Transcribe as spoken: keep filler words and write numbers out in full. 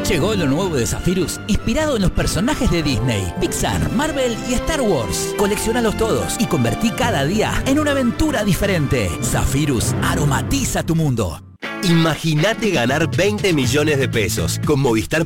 Llegó lo nuevo de Zephyrus, inspirado en los personajes de Disney, Pixar, Marvel y Star Wars. Coleccionalos todos y convertí cada día en una aventura diferente. Zephyrus aromatiza tu mundo. Imagínate ganar veinte millones de pesos. Con Movistar